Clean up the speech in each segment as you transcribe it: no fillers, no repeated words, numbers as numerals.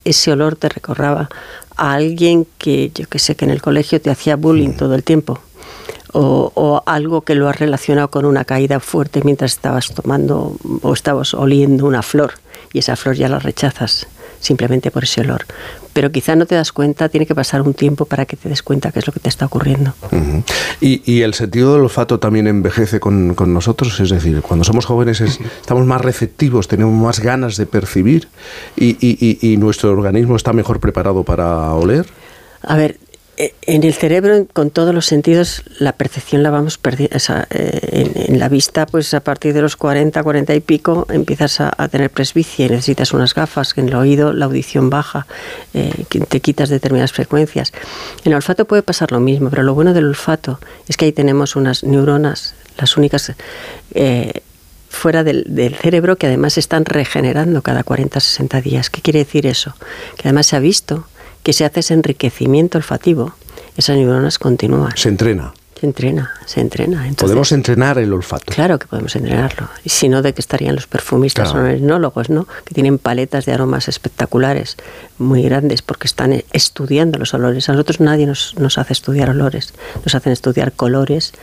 ese olor te recordaba a alguien que, yo que sé, que en el colegio te hacía bullying todo el tiempo. O algo que lo has relacionado con una caída fuerte mientras estabas tomando o estabas oliendo una flor y esa flor ya la rechazas simplemente por ese olor. Pero quizá no te das cuenta, tiene que pasar un tiempo para que te des cuenta qué es lo que te está ocurriendo. Uh-huh. ¿Y el sentido del olfato también envejece con nosotros? Es decir, cuando somos jóvenes estamos más receptivos, tenemos más ganas de percibir y nuestro organismo está mejor preparado para oler. A ver, en el cerebro, con todos los sentidos, la percepción la vamos perdiendo. En la vista, pues a partir de los 40 y pico, empiezas a tener presbicia y necesitas unas gafas. En el oído, la audición baja, te quitas determinadas frecuencias. En el olfato puede pasar lo mismo, pero lo bueno del olfato es que ahí tenemos unas neuronas, las únicas fuera del cerebro, que además se están regenerando cada 40-60 días. ¿Qué quiere decir eso? Que además se ha visto que si haces enriquecimiento olfativo, esas neuronas continúan. Se entrena. Se entrena. Entonces, podemos entrenar el olfato. Claro que podemos entrenarlo. Y si no, ¿de qué estarían los perfumistas o los etnólogos, ¿no? Que tienen paletas de aromas espectaculares, muy grandes, porque están estudiando los olores. A nosotros nadie nos hace estudiar olores. Nos hacen estudiar colores,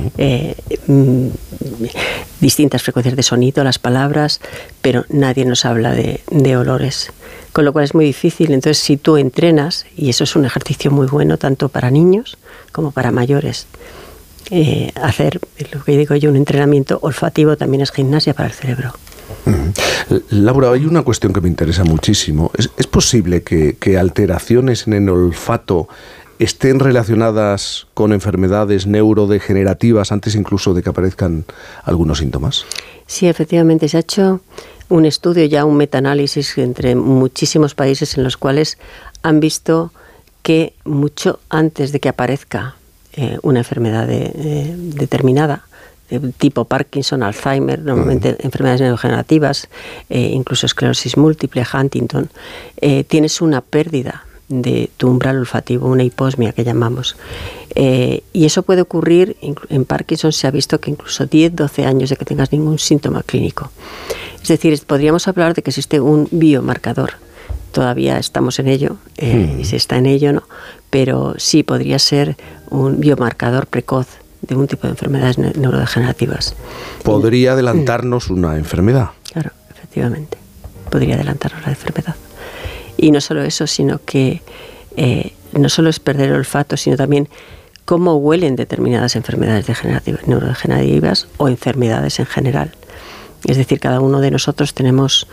distintas frecuencias de sonido, las palabras, pero nadie nos habla de olores. Con lo cual es muy difícil. Entonces, si tú entrenas, y eso es un ejercicio muy bueno tanto para niños como para mayores, hacer, lo que digo yo, un entrenamiento olfativo también es gimnasia para el cerebro. Laura, hay una cuestión que me interesa muchísimo. ¿Es posible que alteraciones en el olfato estén relacionadas con enfermedades neurodegenerativas antes incluso de que aparezcan algunos síntomas? Sí, efectivamente, se ha hecho un estudio, ya un metaanálisis entre muchísimos países en los cuales han visto que mucho antes de que aparezca una enfermedad determinada, de tipo Parkinson, Alzheimer, normalmente enfermedades neurodegenerativas, incluso esclerosis múltiple, Huntington, tienes una pérdida de tu umbral olfativo, una hiposmia que llamamos. Y eso puede ocurrir, en Parkinson se ha visto que incluso 10-12 años de que tengas ningún síntoma clínico. Es decir, podríamos hablar de que existe un biomarcador. Todavía estamos en ello, y se está en ello, ¿no? Pero sí podría ser un biomarcador precoz de un tipo de enfermedades neurodegenerativas. ¿Podría adelantarnos una enfermedad? Claro, efectivamente. Podría adelantarnos la enfermedad. Y no solo eso, sino que no solo es perder el olfato, sino también cómo huelen determinadas enfermedades neurodegenerativas o enfermedades en general. Es decir, cada uno de nosotros tenemos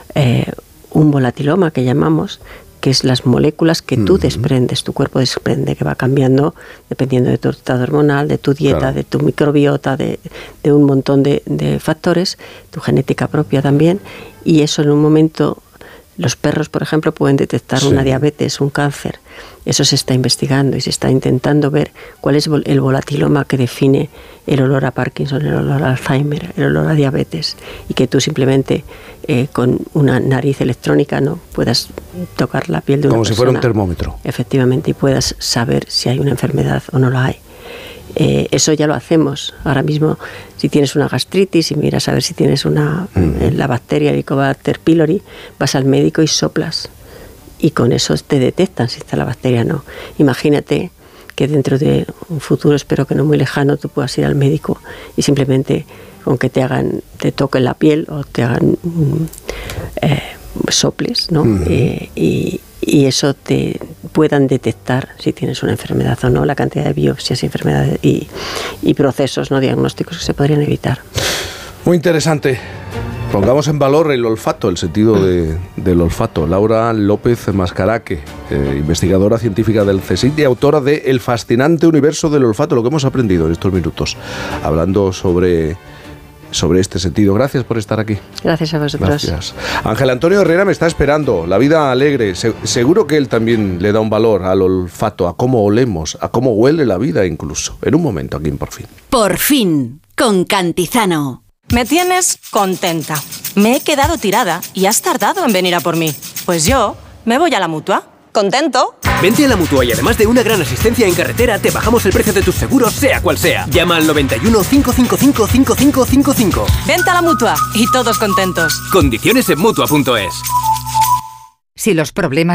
un volatiloma que llamamos, que es las moléculas que tú desprendes, tu cuerpo desprende, que va cambiando dependiendo de tu estado hormonal, de tu dieta, claro, de tu microbiota, de un montón de factores, tu genética propia también, y eso en un momento. Los perros, por ejemplo, pueden detectar una diabetes, un cáncer. Eso se está investigando y se está intentando ver cuál es el volatiloma que define el olor a Parkinson, el olor a Alzheimer, el olor a diabetes. Y que tú simplemente con una nariz electrónica no puedas tocar la piel de una persona. Como si fuera un termómetro. Efectivamente, y puedas saber si hay una enfermedad o no la hay. Eso ya lo hacemos. Ahora mismo, si tienes una gastritis y miras a ver si tienes la bacteria Helicobacter pylori, vas al médico y soplas. Y con eso te detectan si está la bacteria o no. Imagínate que dentro de un futuro, espero que no muy lejano, tú puedas ir al médico y simplemente con que te toquen la piel o te hagan soples, ¿no? Y eso te puedan detectar si tienes una enfermedad o no, la cantidad de biopsias y enfermedades y procesos no diagnósticos que se podrían evitar. Muy interesante. Pongamos en valor el olfato, el sentido del olfato. Laura López Mascaraque, investigadora científica del CSIC y autora de El fascinante universo del olfato, lo que hemos aprendido en estos minutos, hablando sobre este sentido. Gracias por estar aquí. Gracias a vosotros. Gracias. Ángel Antonio Herrera me está esperando. La vida alegre. Seguro que él también le da un valor al olfato, a cómo olemos, a cómo huele la vida incluso. En un momento aquí en Por Fin. Por Fin, con Cantizano. Me tienes contenta. Me he quedado tirada y has tardado en venir a por mí. Pues yo me voy a la Mutua. ¿Contento? Vente a la Mutua y además de una gran asistencia en carretera, te bajamos el precio de tus seguros, sea cual sea. Llama al 91 555 5555. Vente a la Mutua y todos contentos. Condiciones en Mutua.es. Si los problemas